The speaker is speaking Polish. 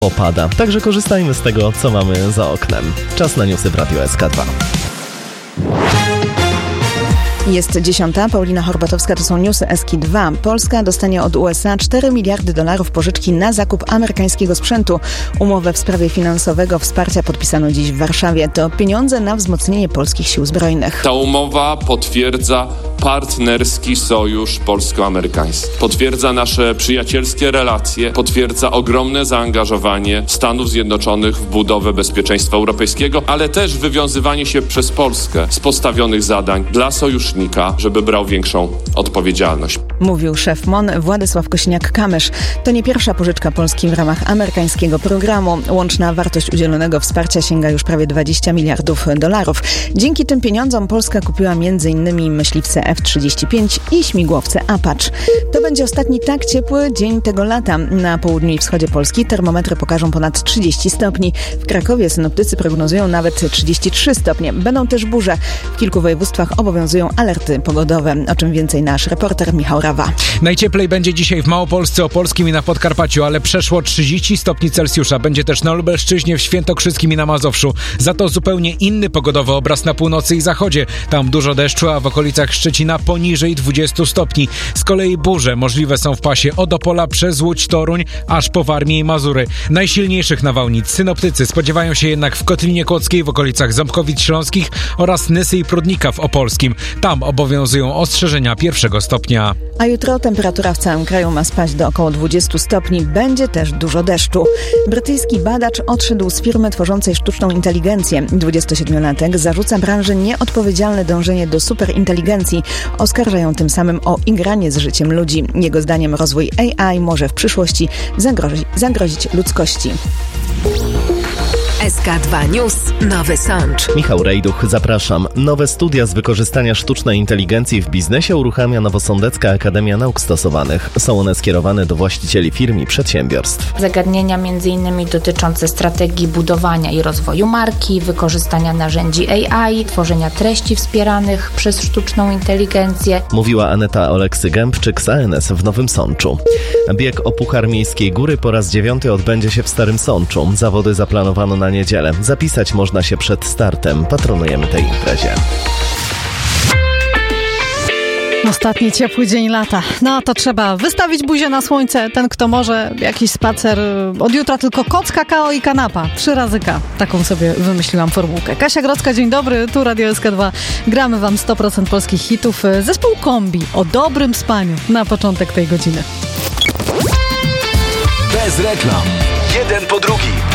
opada. Także korzystajmy z tego, co mamy za oknem. Czas na newsy w Radio SK2. Jest 10. Paulina Horbatowska, to są newsy SK2. Polska dostanie od USA $4 miliardy pożyczki na zakup amerykańskiego sprzętu. Umowę w sprawie finansowego wsparcia podpisano dziś w Warszawie. To pieniądze na wzmocnienie polskich sił zbrojnych. Ta umowa potwierdza partnerski sojusz polsko-amerykański. Potwierdza nasze przyjacielskie relacje, potwierdza ogromne zaangażowanie Stanów Zjednoczonych w budowę bezpieczeństwa europejskiego, ale też wywiązywanie się przez Polskę z postawionych zadań dla sojusznika, żeby brał większą odpowiedzialność. Mówił szef MON Władysław Kosiniak-Kamysz. To nie pierwsza pożyczka Polski w ramach amerykańskiego programu. Łączna wartość udzielonego wsparcia sięga już prawie $20 miliardów. Dzięki tym pieniądzom Polska kupiła m.in. myśliwce F-35 i śmigłowce Apache. To będzie ostatni tak ciepły dzień tego lata. Na południu i wschodzie Polski termometry pokażą ponad 30 stopni. W Krakowie synoptycy prognozują nawet 33 stopnie. Będą też burze. W kilku województwach obowiązują alerty pogodowe. O czym więcej nasz reporter Michał Rawa. Najcieplej będzie dzisiaj w Małopolsce, Opolskim i na Podkarpaciu, ale przeszło 30 stopni Celsjusza. Będzie też na Lubelszczyźnie, w Świętokrzyskim i na Mazowszu. Za to zupełnie inny pogodowy obraz na północy i zachodzie. Tam dużo deszczu, a w okolicach Szczecina poniżej 20 stopni. Z kolei burze możliwe są w pasie od Opola przez Łódź, Toruń, aż po Warmię i Mazury. Najsilniejszych nawałnic synoptycy spodziewają się jednak w Kotlinie Kłodzkiej, w okolicach Ząbkowic Śląskich oraz Nysy i Prudnika w Opolskim. Tam obowiązują ostrzeżenia 1 stopnia. A jutro temperatura w całym kraju ma spaść do około 20 stopni. Będzie też dużo deszczu. Brytyjski badacz odszedł z firmy tworzącej sztuczną inteligencję. 27-latek zarzuca branży nieodpowiedzialne dążenie do superinteligencji. Oskarżają tym samym o igranie z życiem ludzi. Jego zdaniem rozwój AI może w przyszłości zagrozić ludzkości. SK2 News. Nowy Sącz. Michał Rejduch, zapraszam. Nowe studia z wykorzystania sztucznej inteligencji w biznesie uruchamia Nowosądecka Akademia Nauk Stosowanych. Są one skierowane do właścicieli firm i przedsiębiorstw. Zagadnienia m.in. dotyczące strategii budowania i rozwoju marki, wykorzystania narzędzi AI, tworzenia treści wspieranych przez sztuczną inteligencję. Mówiła Aneta Oleksy-Gębczyk z ANS w Nowym Sączu. Bieg o Puchar Miejskiej Góry po raz 9 odbędzie się w Starym Sączu. Zawody zaplanowano na niedzielę. Zapisać można się przed startem. Patronujemy tej imprezie. Ostatni ciepły dzień lata. No to trzeba wystawić buzię na słońce. Ten, kto może, jakiś spacer. Od jutra tylko koc, kakao i kanapa. 3 razy K. Taką sobie wymyśliłam formułkę. Kasia Grodzka, dzień dobry. Tu Radio SK2. Gramy wam 100% polskich hitów. Zespół Kombi o dobrym spaniu na początek tej godziny. Bez reklam. Jeden po drugim.